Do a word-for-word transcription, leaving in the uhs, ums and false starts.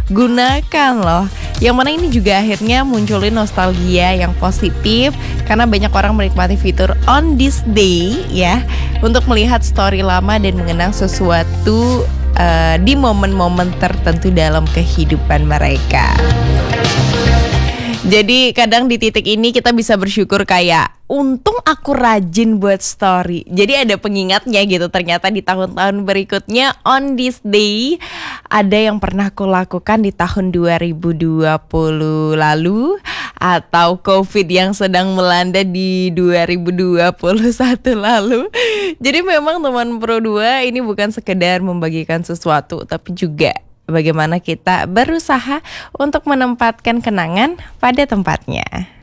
gunakan loh. Yang mana ini juga akhirnya munculin nostalgia yang positif karena banyak orang menikmati fitur on this day ya untuk melihat story lama dan mengenang sesuatu uh, di momen-momen tertentu dalam kehidupan mereka. Jadi kadang di titik ini kita bisa bersyukur kayak untung aku rajin buat story. Jadi ada pengingatnya gitu. Ternyata di tahun-tahun berikutnya on this day ada yang pernah aku lakukan di tahun dua ribu dua puluh lalu atau COVID yang sedang melanda di dua ribu dua puluh satu lalu. Jadi memang teman Pro dua ini bukan sekedar membagikan sesuatu tapi juga bagaimana kita berusaha untuk menempatkan kenangan pada tempatnya.